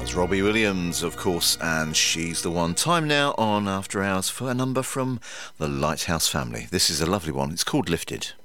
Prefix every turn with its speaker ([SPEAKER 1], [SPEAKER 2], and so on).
[SPEAKER 1] was Robbie Williams, of course, and She's the One. Time now on After Hours for a number from the Lighthouse Family. This is a lovely one. It's called Lifted.